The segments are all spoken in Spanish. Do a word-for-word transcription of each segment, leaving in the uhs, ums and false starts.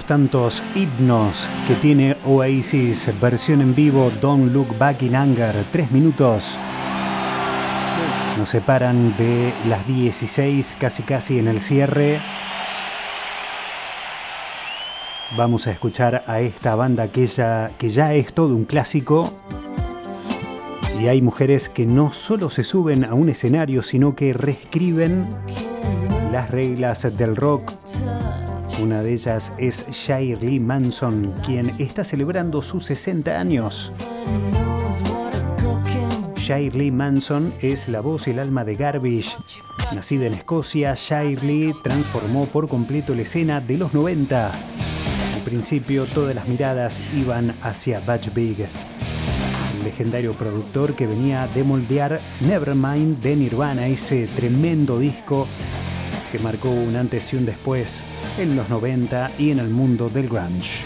tantos himnos que tiene Oasis, versión en vivo, Don't Look Back in Anger, tres minutos. Nos separan de las dieciséis, casi casi en el cierre. Vamos a escuchar a esta banda que ya, que ya es todo un clásico. Y hay mujeres que no solo se suben a un escenario, sino que reescriben las reglas del rock. Una de ellas es Shirley Manson, quien está celebrando sus sesenta años. Shirley Manson es la voz y el alma de Garbage. Nacida en Escocia, Shirley transformó por completo la escena de los noventa. Al principio todas las miradas iban hacia Butch Vig, el legendario productor que venía de moldear Nevermind de Nirvana, ese tremendo disco que marcó un antes y un después en los noventa y en el mundo del grunge.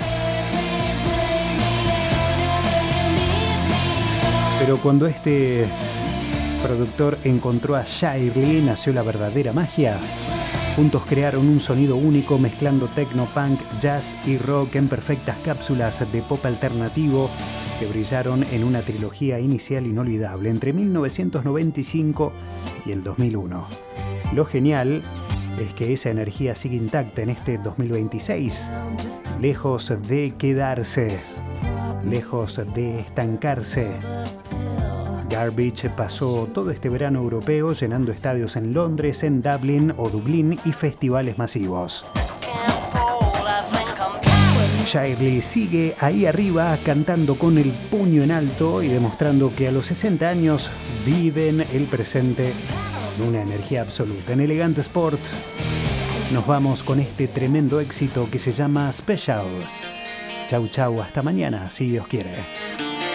Pero cuando este productor encontró a Shirley, nació la verdadera magia. Juntos crearon un sonido único mezclando techno, punk, jazz y rock en perfectas cápsulas de pop alternativo que brillaron en una trilogía inicial inolvidable entre mil novecientos noventa y cinco y el dos mil uno. Lo genial es que esa energía sigue intacta en este dos mil veintiséis, lejos de quedarse, lejos de estancarse. Garbage pasó todo este verano europeo llenando estadios en Londres, en Dublín o Dublín y festivales masivos. Shirley sigue ahí arriba cantando con el puño en alto y demostrando que a los sesenta años viven el presente en una energía absoluta. En Elegante Sport nos vamos con este tremendo éxito que se llama Special. Chau chau, hasta mañana si Dios quiere.